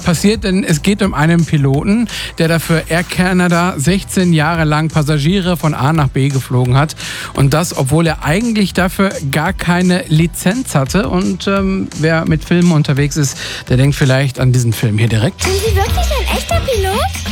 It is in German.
passiert, denn es geht um einen Piloten, der dafür Air Canada 16 Jahre lang Passagiere von A nach B geflogen hat. Und das, obwohl er eigentlich dafür gar keine Lizenz hatte. Und wer mit Filmen unterwegs ist, der denkt vielleicht an diesen Film hier direkt. Sind Sie wirklich ein echter Pilot?